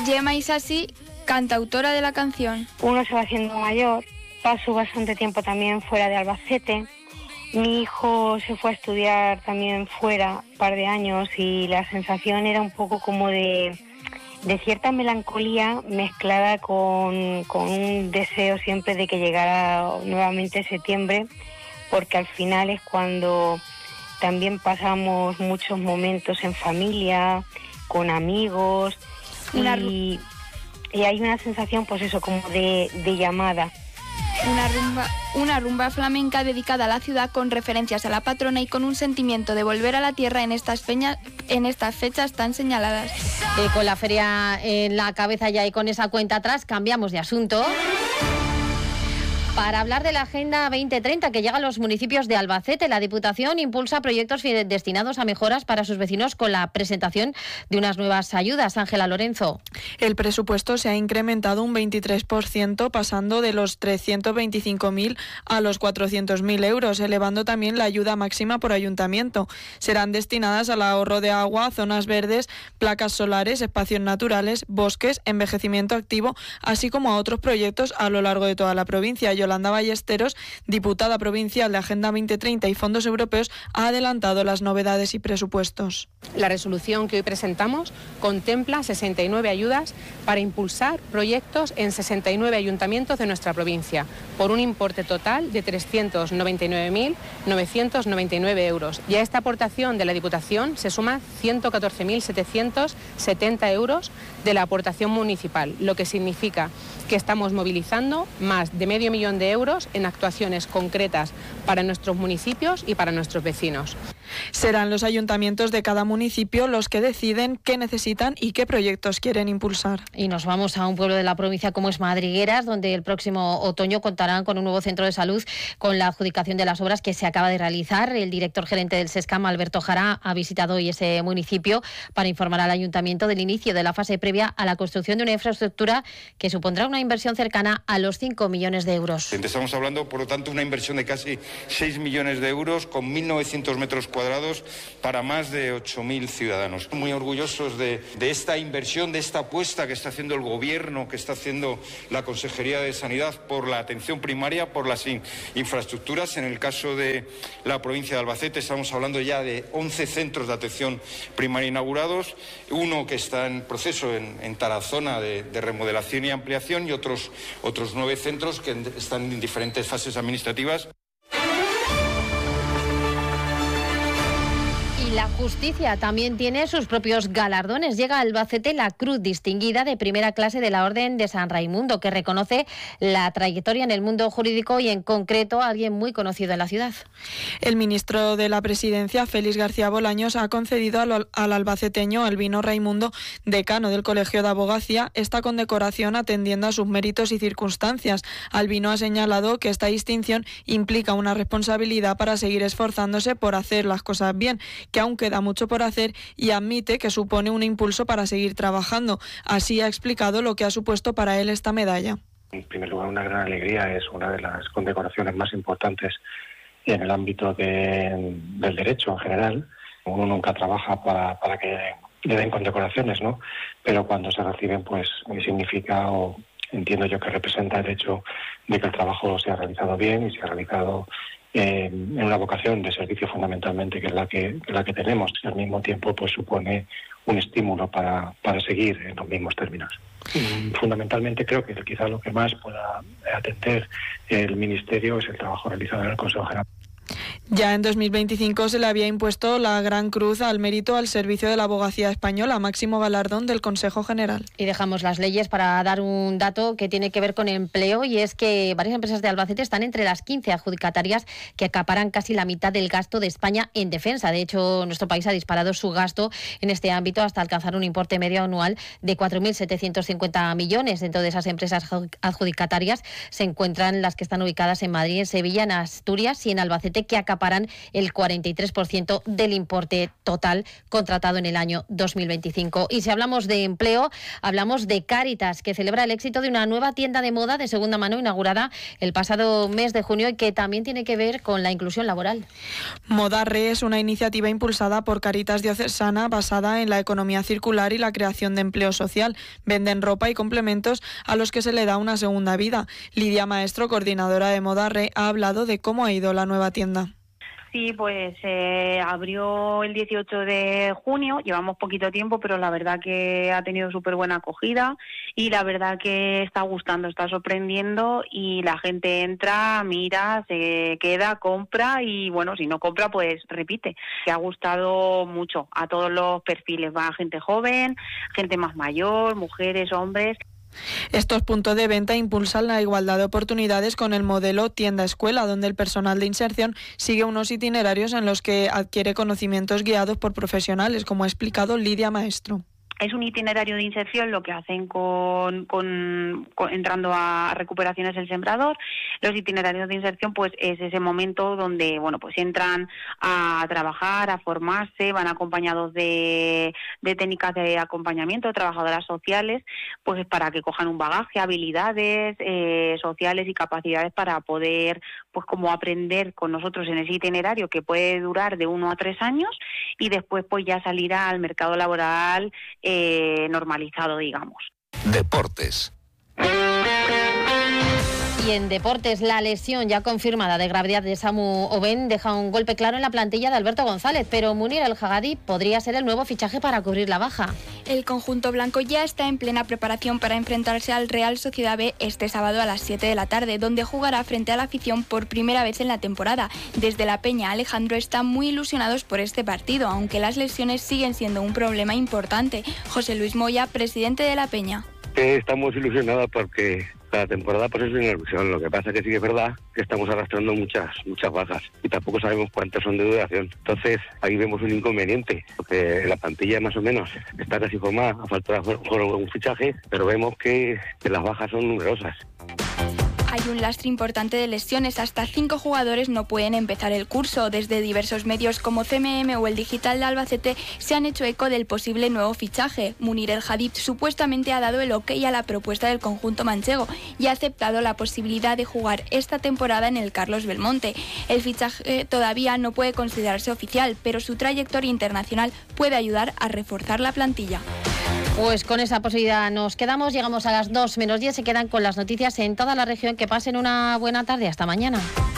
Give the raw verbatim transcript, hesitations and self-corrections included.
Gemma Isasi, cantautora de la canción. Uno se va haciendo mayor, paso bastante tiempo también fuera de Albacete. Mi hijo se fue a estudiar también fuera un par de años y la sensación era un poco como de, de cierta melancolía mezclada con, con un deseo siempre de que llegara nuevamente septiembre, porque al final es cuando también pasamos muchos momentos en familia, con amigos, una... y, y hay una sensación pues eso como de, de llamada. Una rumba, una rumba flamenca dedicada a la ciudad con referencias a la patrona y con un sentimiento de volver a la tierra en estas, peña, en estas fechas tan señaladas. Eh, con la feria en la cabeza ya y con esa cuenta atrás, cambiamos de asunto para hablar de la Agenda veinte treinta que llega a los municipios de Albacete. La Diputación impulsa proyectos destinados a mejoras para sus vecinos con la presentación de unas nuevas ayudas. Ángela Lorenzo. El presupuesto se ha incrementado un veintitrés por ciento, pasando de los trescientos veinticinco mil a los cuatrocientos mil euros, elevando también la ayuda máxima por ayuntamiento. Serán destinadas al ahorro de agua, zonas verdes, placas solares, espacios naturales, bosques, envejecimiento activo, así como a otros proyectos a lo largo de toda la provincia. Yolanda Ballesteros, diputada provincial de Agenda veinte treinta y fondos europeos, ha adelantado las novedades y presupuestos. La resolución que hoy presentamos contempla sesenta y nueve ayudas para impulsar proyectos en sesenta y nueve ayuntamientos de nuestra provincia, por un importe total de trescientos noventa y nueve mil novecientos noventa y nueve euros. Y a esta aportación de la Diputación se suma ciento catorce mil setecientos setenta euros de la aportación municipal, lo que significa que estamos movilizando más de medio millón de euros en actuaciones concretas para nuestros municipios y para nuestros vecinos. Serán los ayuntamientos de cada municipio los que deciden qué necesitan y qué proyectos quieren impulsar. Y nos vamos a un pueblo de la provincia como es Madrigueras, donde el próximo otoño contarán con un nuevo centro de salud con la adjudicación de las obras que se acaba de realizar. El director gerente del SESCAM, Alberto Jara, ha visitado hoy ese municipio para informar al ayuntamiento del inicio de la fase previa a la construcción de una infraestructura que supondrá una inversión cercana a los cinco millones de euros. Estamos hablando, por lo tanto, una inversión de casi seis millones de euros con mil novecientos metros cuadrados para más de ocho mil ciudadanos. Muy orgullosos de, de esta inversión, de esta apuesta que está haciendo el Gobierno, que está haciendo la Consejería de Sanidad por la atención primaria, por las in, infraestructuras. En el caso de la provincia de Albacete estamos hablando ya de once centros de atención primaria inaugurados, uno que está en proceso en, en Tarazona de, de remodelación y ampliación y otros, otros nueve centros que están en diferentes fases administrativas. La justicia también tiene sus propios galardones. Llega a Albacete la Cruz Distinguida de Primera Clase de la Orden de San Raimundo, que reconoce la trayectoria en el mundo jurídico y en concreto a alguien muy conocido en la ciudad. El ministro de la Presidencia, Félix García Bolaños, ha concedido al, al albaceteño Albino Raimundo, decano del Colegio de Abogacía, esta condecoración atendiendo a sus méritos y circunstancias. Albino ha señalado que esta distinción implica una responsabilidad para seguir esforzándose por hacer las cosas bien, que aún queda mucho por hacer, y admite que supone un impulso para seguir trabajando. Así ha explicado lo que ha supuesto para él esta medalla. En primer lugar, una gran alegría, es una de las condecoraciones más importantes en el ámbito de, del derecho en general. Uno nunca trabaja para, para que le den condecoraciones, ¿no? Pero cuando se reciben, pues significa, o entiendo yo que representa el hecho de que el trabajo se ha realizado bien y se ha realizado Eh, en una vocación de servicio fundamentalmente, que es la que, la que tenemos, y al mismo tiempo pues supone un estímulo para, para seguir en los mismos términos. Mm, fundamentalmente creo que quizá lo que más pueda atender el Ministerio es el trabajo realizado en el Consejo General. Ya en dos mil veinticinco se le había impuesto la Gran Cruz al Mérito al Servicio de la Abogacía Española, máximo galardón del Consejo General. Y dejamos las leyes para dar un dato que tiene que ver con empleo, y es que varias empresas de Albacete están entre las quince adjudicatarias que acaparan casi la mitad del gasto de España en defensa. De hecho, nuestro país ha disparado su gasto en este ámbito hasta alcanzar un importe medio anual de cuatro mil setecientos cincuenta millones. Dentro de esas empresas adjudicatarias se encuentran las que están ubicadas en Madrid, en Sevilla, en Asturias y en Albacete, que acaparan acaparan el cuarenta y tres por ciento del importe total contratado en el año dos mil veinticinco. Y si hablamos de empleo, hablamos de Cáritas, que celebra el éxito de una nueva tienda de moda de segunda mano inaugurada el pasado mes de junio y que también tiene que ver con la inclusión laboral. Modarre es una iniciativa impulsada por Cáritas Diocesana basada en la economía circular y la creación de empleo social. Venden ropa y complementos a los que se le da una segunda vida. Lidia Maestro, coordinadora de Modarre, ha hablado de cómo ha ido la nueva tienda. Sí, pues eh, abrió el dieciocho de junio, llevamos poquito tiempo, pero la verdad que ha tenido súper buena acogida y la verdad que está gustando, está sorprendiendo y la gente entra, mira, se queda, compra y bueno, si no compra pues repite. Que ha gustado mucho a todos los perfiles, va gente joven, gente más mayor, mujeres, hombres. Estos puntos de venta impulsan la igualdad de oportunidades con el modelo tienda-escuela, donde el personal de inserción sigue unos itinerarios en los que adquiere conocimientos guiados por profesionales, como ha explicado Lidia Maestro. Es un itinerario de inserción lo que hacen con, con, con entrando a recuperaciones del sembrador. Los itinerarios de inserción pues es ese momento donde bueno pues entran a trabajar, a formarse, van acompañados de, de técnicas de acompañamiento, de trabajadoras sociales, pues para que cojan un bagaje, habilidades eh, sociales y capacidades para poder pues como aprender con nosotros en ese itinerario que puede durar de uno a tres años y después pues ya salir al mercado laboral eh, normalizado, digamos. Deportes. Y en deportes, la lesión ya confirmada de gravedad de Samu Oben deja un golpe claro en la plantilla de Alberto González, pero Munir El Hagadi podría ser el nuevo fichaje para cubrir la baja. El conjunto blanco ya está en plena preparación para enfrentarse al Real Sociedad B este sábado a las siete de la tarde, donde jugará frente a la afición por primera vez en la temporada. Desde La Peña, Alejandro, están muy ilusionados por este partido, aunque las lesiones siguen siendo un problema importante. José Luis Moya, presidente de La Peña. Estamos ilusionados porque la temporada pues es una ilusión. Lo que pasa es que sí que es verdad que estamos arrastrando muchas muchas bajas y tampoco sabemos cuántas son de duración. Entonces ahí vemos un inconveniente, porque la plantilla más o menos está casi formada, a falta de un fichaje, pero vemos que, que las bajas son numerosas. Hay un lastre importante de lesiones, hasta cinco jugadores no pueden empezar el curso. Desde diversos medios como C M M o el Digital de Albacete se han hecho eco del posible nuevo fichaje. Munir El Hagadi supuestamente ha dado el ok a la propuesta del conjunto manchego y ha aceptado la posibilidad de jugar esta temporada en el Carlos Belmonte. El fichaje todavía no puede considerarse oficial, pero su trayectoria internacional puede ayudar a reforzar la plantilla. Pues con esa posibilidad nos quedamos, llegamos a las dos menos diez, se quedan con las noticias en toda la región. Que pasen una buena tarde, hasta mañana.